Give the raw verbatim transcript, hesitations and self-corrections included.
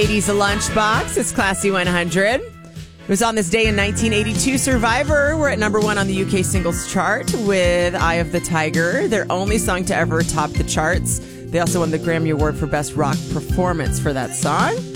eighties A Lunchbox. It's Classy one hundred. It was on this day in nineteen eighty-two. Survivor were at number one on the U K singles chart with Eye of the Tiger, their only song to ever top the charts. They also won the Grammy Award for Best Rock Performance for that song.